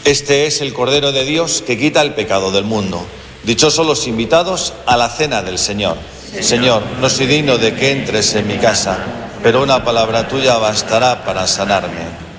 Este es el Cordero de Dios que quita el pecado del mundo. Dichosos los invitados a la cena del Señor. Señor, no soy digno de que entres en mi casa, pero una palabra tuya bastará para sanarme.